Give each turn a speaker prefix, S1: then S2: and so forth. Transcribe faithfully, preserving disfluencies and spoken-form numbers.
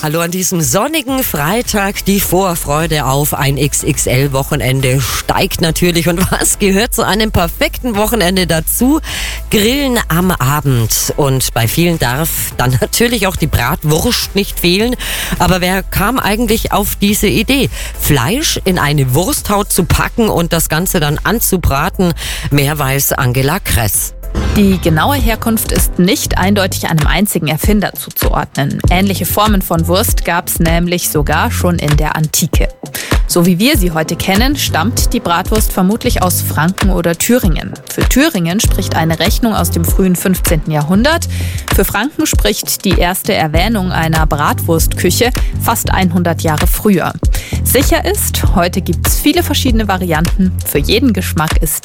S1: Hallo an diesem sonnigen Freitag. Die Vorfreude auf ein X X L-Wochenende steigt natürlich. Und was gehört zu einem perfekten Wochenende dazu? Grillen am Abend. Und bei vielen darf dann natürlich auch die Bratwurst nicht fehlen. Aber wer kam eigentlich auf diese Idee? Fleisch in eine Wursthaut zu packen und das Ganze dann anzubraten? Mehr weiß Angela Kress.
S2: Die genaue Herkunft ist nicht eindeutig einem einzigen Erfinder zuzuordnen. Ähnliche Formen von Wurst gab es nämlich sogar schon in der Antike. So wie wir sie heute kennen, stammt die Bratwurst vermutlich aus Franken oder Thüringen. Für Thüringen spricht eine Rechnung aus dem frühen fünfzehnten Jahrhundert. Für Franken spricht die erste Erwähnung einer Bratwurstküche fast hundert Jahre früher. Sicher ist, heute gibt es viele verschiedene Varianten. Für jeden Geschmack ist